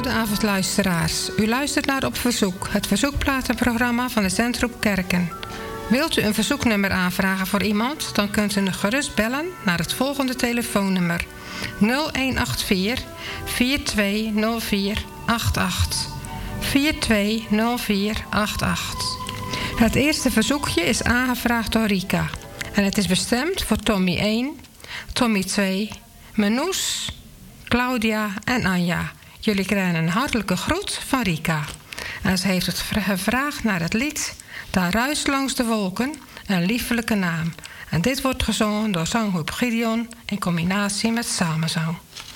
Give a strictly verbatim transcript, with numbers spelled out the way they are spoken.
Goedenavond luisteraars. U luistert naar Op Verzoek, het verzoekplatenprogramma van de Zendgroep Kerken. Wilt u een verzoeknummer aanvragen voor iemand? Dan kunt u nog gerust bellen naar het volgende telefoonnummer: nul een acht vier, vier twee nul vier acht acht. vier twee nul vier acht acht. Het eerste verzoekje is aangevraagd door Rika. En het is bestemd voor Tommy één, Tommy twee, Menoes, Claudia en Anja. Jullie krijgen een hartelijke groet van Rika. En ze heeft het gevraagd naar het lied Daar ruist langs de wolken, een liefelijke naam. En dit wordt gezongen door zanggroep Gideon in combinatie met samenzang.